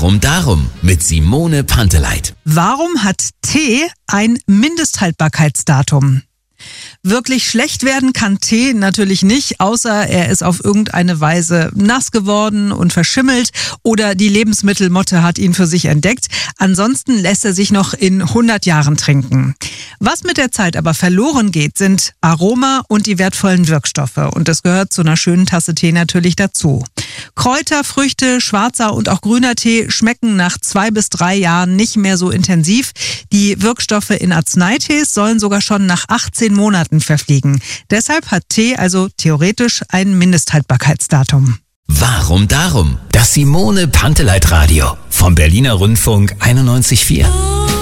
Warum darum? Mit Simone Panteleit. Warum hat Tee ein Mindesthaltbarkeitsdatum? Wirklich schlecht werden kann Tee natürlich nicht, außer er ist auf irgendeine Weise nass geworden und verschimmelt oder die Lebensmittelmotte hat ihn für sich entdeckt. Ansonsten lässt er sich noch in 100 Jahren trinken. Was mit der Zeit aber verloren geht, sind Aroma und die wertvollen Wirkstoffe. Und das gehört zu einer schönen Tasse Tee natürlich dazu. Kräuter, Früchte, schwarzer und auch grüner Tee schmecken nach 2 bis 3 Jahren nicht mehr so intensiv. Die Wirkstoffe in Arzneitees sollen sogar schon nach 18 Monaten verfliegen. Deshalb hat Tee also theoretisch ein Mindesthaltbarkeitsdatum. Warum darum? Das Simone Panteleit Radio vom Berliner Rundfunk 91,4.